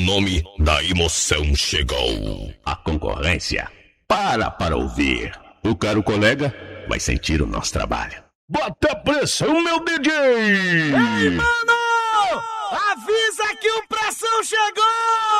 nome da emoção chegou. A concorrência para ouvir. O caro colega vai sentir o nosso trabalho. Bota pressão, meu DJ! Ei, mano! Avisa que o pressão chegou!